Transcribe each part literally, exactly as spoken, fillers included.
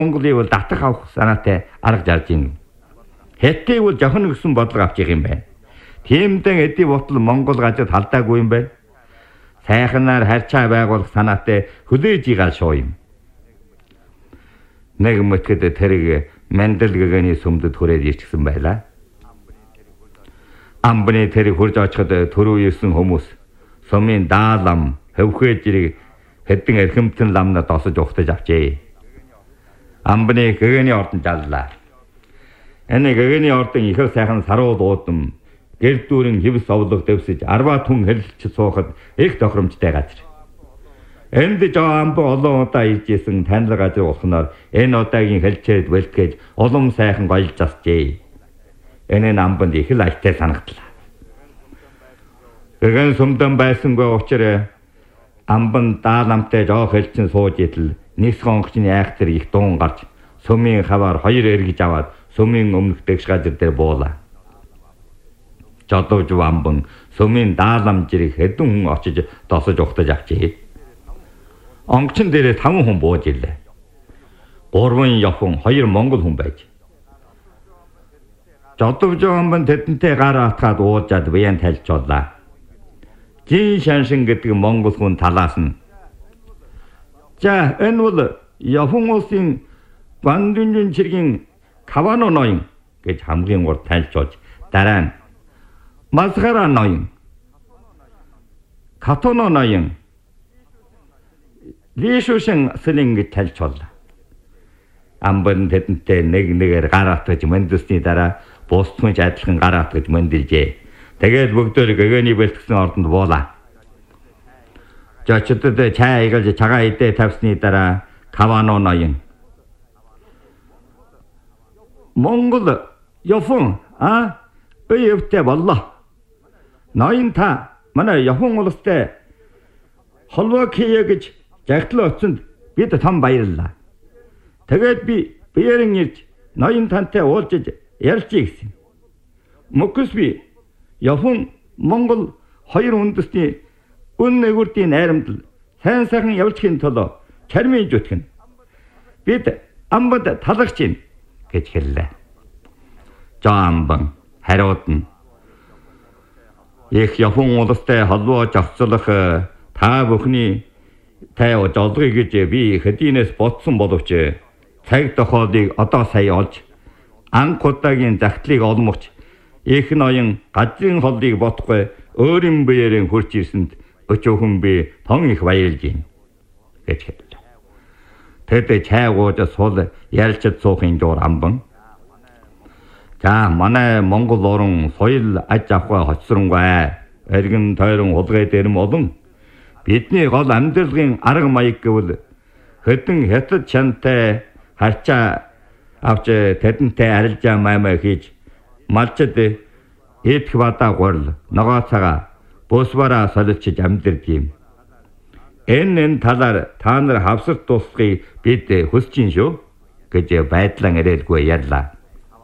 Монголыг бол татах авах санаатай арга зарж ийн. Хэттийг бол жохон гэсэн бодлого авчих юм байна. Тиймдэн эдийн ботл Монгол газар талдаагүй юм байна. Сайхнаар харьцаа байгуулах санаатай хүлээж игаал шуу юм. Нэг мэтгэд тэрэг Менделгэний сүмдэд хүрээд ирчихсэн байлаа. Амбны тэрэг хурж очиход төрөө ирсэн хүмүүс сумын даалам хөвхөө жирийг хэдэн эрхэмтэн ламнад досож ухтаж авчээ. Амбны гэгэний ордон жаллаа. Энэ гэгэний ордон их сайхан саруу дуудам гэр дүүрэн хевс овлог дэвсэж арба түн хэлэлч суухад их тохиромжтой газар. Энд жаамб олон удаа иржсэн танил газар болохноор энэ удаагийн хэлчээд бэлтгэж улам сайхан гоёлж засжээ. Энэ амбанд их л ажтай санагдлаа. Гэгэн сүмдэн байсангүй учраас амбан дааламтай жоох хэлчин сууж идэл нэг сонгочны айхтар их дуун гарч сүмийн хаваар хоёр эргэж аваад сүмийн өмнөх дэгш газар дээр буулаа. Жодовж амбан сүмийн даалам жирийг хэдэн хүн очиж досож ухтаж авчээ. Онгоцон дээрээ таван хүн бууж ирлээ. Гурван Япон, хоёр Монгол хүн байж. Жодовж амбан тэдэнтэй гар атгаад уужаад биян тайлчууллаа. Жин шаншин гэдэг Монгол хүн талаас нь. За энэ бол Япон улсын Бандүнжин чиргийн Кавано ноён гэж хамгийн урд тайлчуулж дараа нь Масгара ноён, Катоно ноён, Лишушин сэлэн гэж тайлчууллаа. Амбан тэдэнтэй нэг нэгээр гар атгаж мэндсний дараа бусдмж адилхан гар атгаж мэндэлжээ. Тэгээд бүгдөө гэгэний бэлтгэсэн ордонд буулаа. Жочдод чай игалж цагаан идэ тавьсны дараа Кавано ноён. Монгол, Япон, а? Өйөвтэй боллоо. Ноён та манай Япон улстай холбоо хийе гэж жагтлаа очинд бид том баярлалаа. Тэгээд би биеэрэн ирж ноён тантай уулзаж ярилцъя гэсэн. Мөкс би Япон, Монгол хоёр үндэстний өн нэгүрдийн найрамдал сайн сайхан явуулахын тулд чармын зүтгэн. Бид амбад талагч юм гэж хэллээ. Жаамбан хариуд нь их Япон улстай холбоо зохицуулах та бүхний тайв жолгоё гэж би хэдийнээс бодсон боловч цаг тохиолыг одоо сая олж анх удаагийн загтлыг олмогч их ноён газрын холдыг бодохгүй өөрийн биеэрээ хурж ирсэнд өчөөхөн би тон их баярлж байна гэж хэллээ. Тэд чайгууд сул ялчд суухын дуур амбан. За манай Монгол орон соёл аж ахуй хоцсонгой эргэн тойрон улгай дэрэм олон бидний гол амьдралын арга маяг гэвэл хэдэн хятад чантай харчаа авч тэдэнтэй арилжаа маймаа хийж малчд идэх бадаа гурл ногоо цагаа бусвараа солилцож амьдэрдэг юм. Энэ энэ талаар та нар хавсарт тусахыг бид хүсэж байна шүү гэж байдлан ирээлгүй ярьлаа.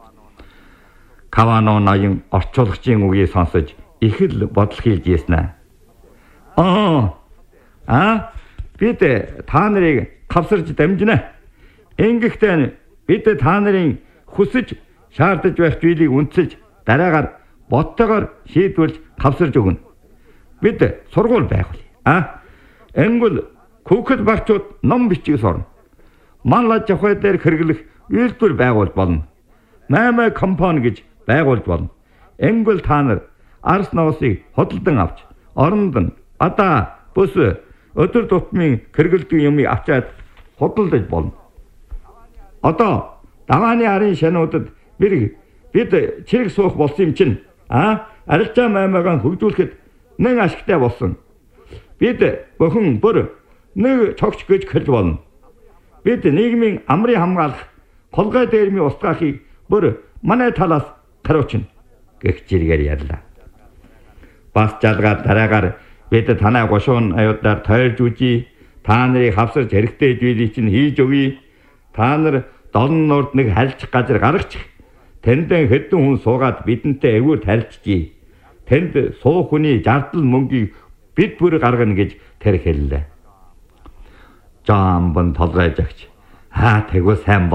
Кавано ноён орчуулагчийн үгийг сонсож их л бодол хийлж ийснэ. Аа а бид та нарыг хавсарч дамжина. Ингэхдээ бид та нарын хүсэж шаардаж байх зүйлийг үнэлж дараагаар боттойгоор шийдвэрлж хавсарж өгнө. Бид сургууль байгуулъя. А энгүүл хүүхэд багчууд ном бичиг сурна. Мал аж ахуй дээр хэрэглэх үйлдвэр байгуулж болно. Маймай компани гэж байгуулж болно. Энгүүл та нар арс ноосыг хөдөлдөн авч оронд нь одоо бүс өдөр тутмын хэрэглэдэг юмыг авчаад хөдөлдөж болно. Одоо давааны арын шануудад бид бид чирэг суух болсон юм чинь а арилжаа маймайгаа хөгжүүлэхэд нэг ашигтай болсон. Бид бүхэн бүр нэг цогч гэж хэлж болно. Бид нийгмийн амрын хамгаалах холгой дээрмийн устгахыг бүр манай талаас хариуцна гэх зэрэгээр ярьлаа. Бас жалгаар дараагаар бид танай гошуун аюудаар тойрж үжи, та нарыг хавсарч хэрэгтэй зүйлийг чинь хийж өгье. Та нар долон нурд нэг хальчих газар гаргачих. Тэнд хэдэн хүн суугаад бидэнтэй эвүүр харилцъя. Тэнд суух хүний жардал мөнгийг бид бүр гаргана гэж тэр хэллээ. Жаамбан толгойж агч. Аа тэгвэл сайн